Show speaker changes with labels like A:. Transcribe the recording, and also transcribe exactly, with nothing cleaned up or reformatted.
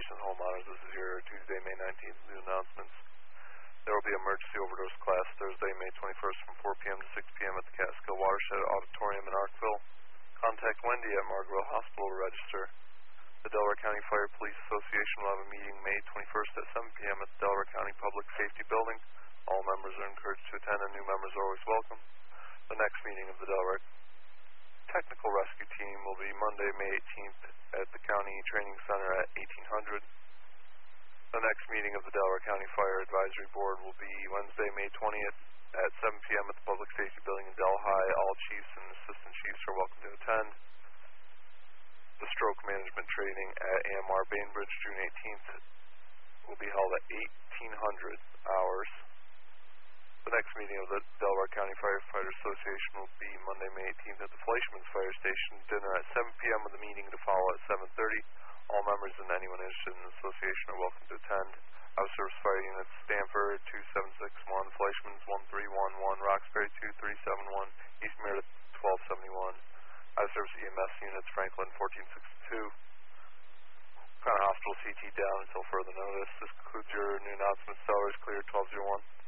A: information to home monitors. This is your Tuesday, May nineteenth news announcements. There will be emergency overdose class Thursday, May twenty-first from four p m to six p m at the Catskill Watershed Auditorium in Arkville. Contact Wendy at Margaret Hospital to register. The Delaware County Fire Police Association will have a meeting May twenty-first at seven p m at the Delaware County Public Safety Building. All members are encouraged to attend and new members are always welcome. The next meeting of the Delaware Technical Rescue Team will be Monday, May eighteenth at the County Training Center at eighteen hundred. The next meeting of the Delaware County Fire Advisory Board will be Wednesday, May twentieth at seven p m at the Public Safety Building in Delhi. All chiefs and assistant chiefs are welcome to attend. The Stroke Management Training at A M R Bainbridge, June eighteenth, will be held at eighteen hundred hours. The next meeting of the Delaware County Firefighter Association will be Monday, May eighteenth at the Fleischman's Fire Station. Dinner at seven p m with the meeting to follow at seven thirty. All members and anyone interested in the association are welcome to attend. House Service Fire Units Stanford two seven six one, Fleischman's one three one one, Roxbury two three seven one, East Meredith twelve seventy-one. House Service E M S Units Franklin fourteen sixty-two. Crown Hospital C T down until further notice. This concludes your new announcements. Salaries clear twelve oh one.